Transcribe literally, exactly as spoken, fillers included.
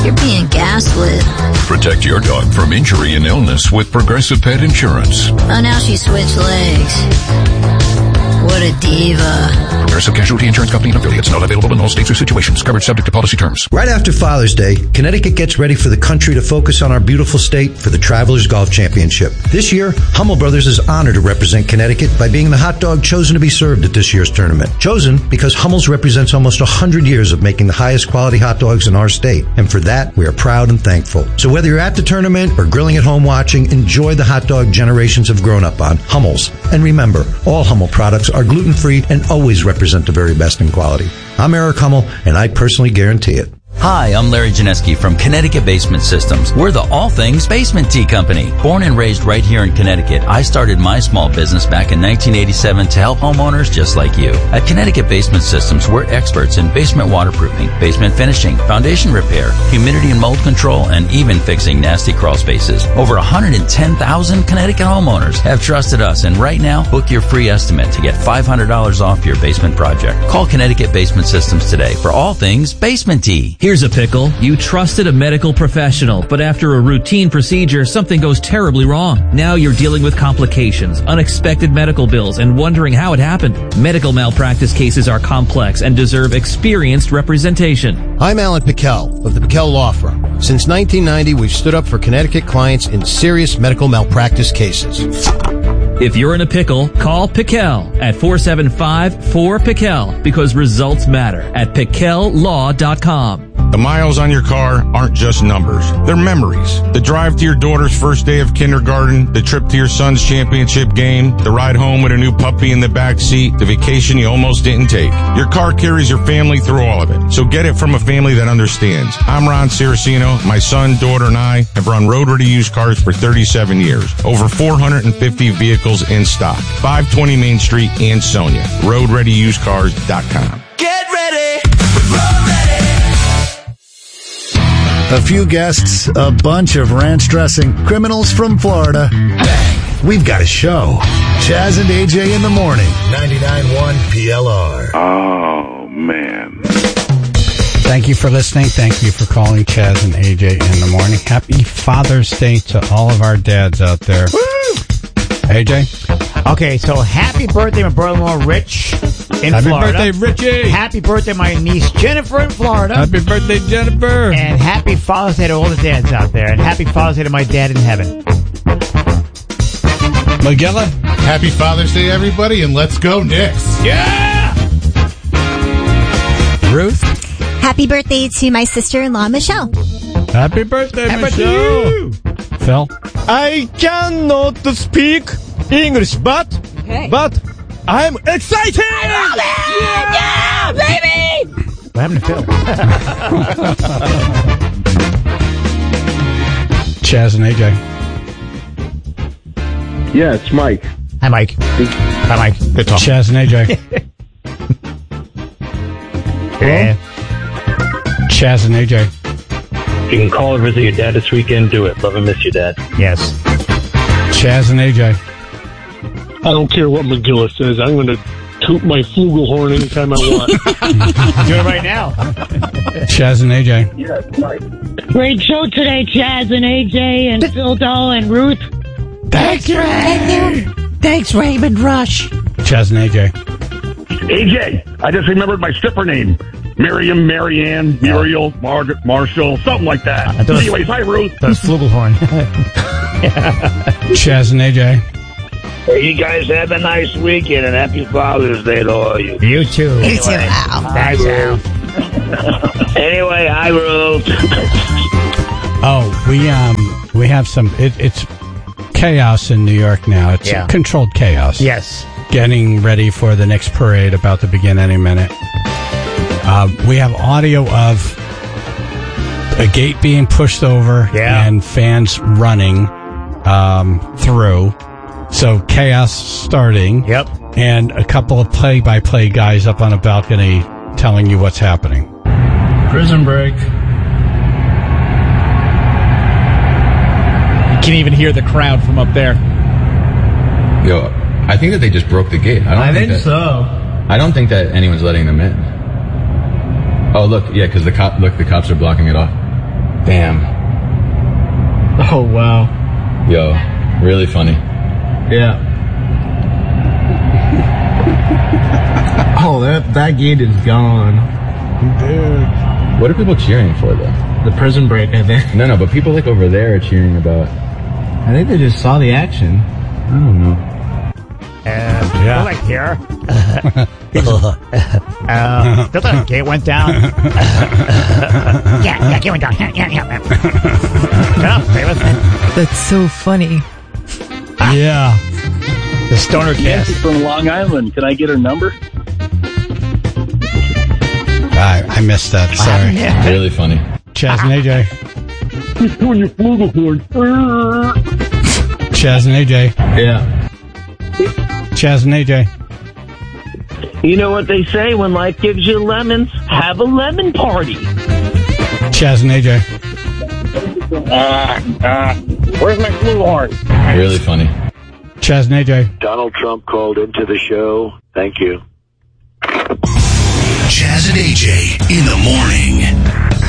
You're being gaslit. Protect your dog from injury and illness with Progressive Pet Insurance. Oh, now she switched legs. What a diva. Progressive Casualty Insurance Company and affiliates. Not available in all states or situations. Coverage subject to policy terms. Right after Father's Day, Connecticut gets ready for the country to focus on our beautiful state for the Travelers Golf Championship. This year, Hummel Brothers is honored to represent Connecticut by being the hot dog chosen to be served at this year's tournament. Chosen because Hummel's represents almost one hundred years of making the highest quality hot dogs in our state. And for that, we are proud and thankful. So whether you're at the tournament or grilling at home watching, enjoy the hot dog generations have grown up on, Hummel's. And remember, all Hummel products are gluten-free and always represent the very best in quality. I'm Eric Hummel, and I personally guarantee it. Hi, I'm Larry Janeski from Connecticut Basement Systems. We're the all things basement tea company. Born and raised right here in Connecticut, I started my small business back in nineteen eighty-seven to help homeowners just like you. At Connecticut Basement Systems, we're experts in basement waterproofing, basement finishing, foundation repair, humidity and mold control, and even fixing nasty crawl spaces. Over one hundred ten thousand Connecticut homeowners have trusted us, and right now, book your free estimate to get five hundred dollars off your basement project. Call Connecticut Basement Systems today for all things basement tea. Here's a pickle. You trusted a medical professional, but after a routine procedure, something goes terribly wrong. Now you're dealing with complications, unexpected medical bills, and wondering how it happened. Medical malpractice cases are complex and deserve experienced representation. I'm Alan Pickell of the Pickell Law Firm. Since nineteen ninety, we've stood up for Connecticut clients in serious medical malpractice cases. If you're in a pickle, call Pickell at four seven five, four, Pickell because results matter at Pickell Law dot com. The miles on your car aren't just numbers. They're memories. The drive to your daughter's first day of kindergarten, the trip to your son's championship game, the ride home with a new puppy in the back seat, the vacation you almost didn't take. Your car carries your family through all of it. So get it from a family that understands. I'm Ron Ciracino. My son, daughter, and I have run Road Ready Used Cars for thirty-seven years. Over four hundred fifty vehicles in stock. five twenty Main Street, Ansonia. road ready used cars dot com. Get ready. Road ready. A few guests, a bunch of ranch dressing criminals from Florida. Bang! We've got a show. Chaz and A J in the morning. ninety-nine point one P L R. Oh, man. Thank you for listening. Thank you for calling Chaz and A J in the morning. Happy Father's Day to all of our dads out there. Woo! A J? Okay, so happy birthday, my brother-in-law, Rich, in Happy Florida. Happy birthday, Richie! Happy birthday, my niece, Jennifer, in Florida. Happy birthday, Jennifer! And happy Father's Day to all the dads out there. And happy Father's Day to my dad in heaven. Magilla? Happy Father's Day, everybody, and let's go Knicks. Yeah! Ruth? Happy birthday to my sister-in-law, Michelle. Happy birthday, Happy Michelle! birthday. Phil? I cannot speak English, but Okay. but I'm excited! I love it! Yeah, baby! What happened to Phil? Chaz and A J. Yeah, it's Mike. Hi, Mike. Hi, Mike. Good talk. Chaz and A J. Yeah. Chaz and A J. You can call or visit your dad this weekend. Do it. Love and miss your dad. Yes. Chaz and A J. I don't care what McGillis says. I'm going to toot my flugelhorn anytime I want. Do it right now. Chaz and A J. Yeah, Mike. Great show today, Chaz and A J and Phil Dahl and Ruth. Thanks, Ray. Thanks, Raymond Rush. Chaz and A J. A J, I just remembered my stripper name. Miriam, Marianne, Muriel, Margaret, Marshall, something like that. Uh, those, Anyways, hi, Ruth. That's Flugelhorn. Chaz and A J. Hey, you guys have a nice weekend and happy Father's Day to all you. You too. You anyway. too, Al. Thanks, Al. Anyway, hi, Ruth. Oh, we um we have some. It, it's chaos in New York now. It's Yeah. controlled chaos. Yes. Getting ready for the next parade about to begin any minute. Uh, we have audio of a gate being pushed over Yeah. and fans running um, through. So chaos starting. Yep. And a couple of play-by-play guys up on a balcony telling you what's happening. Prison break. You can even hear the crowd from up there. Yo, I think that they just broke the gate. I don't I think, think that, so. I don't think that anyone's letting them in. Oh, look, yeah, because the cop, look, the cops are blocking it off. Oh, wow. Yo, really funny. Yeah. Oh, that, that gate is gone. Dude. What are people cheering for, though? The prison break, I think. No, no, but people like over there are cheering about... I think they just saw the action. I don't know. Uh, Yeah. like here. uh, the gate went down. Yeah, yeah, gate went down. Yeah, yeah, yeah. Yeah, stay with me. That's so funny. Yeah. The stoner cast. Nancy from Long Island. Can I get her number? I, I missed that. Sorry. Yeah. Really funny. Chaz and A J. He's doing your flugelhorn. Chaz and A J. Yeah. Chaz and A J. You know what they say, when life gives you lemons, have a lemon party. Chaz and A J. Ah, ah. Where's my flugelhorn? Really funny. Chaz and A J. Donald Trump called into the show. Thank you. Chaz and A J in the morning.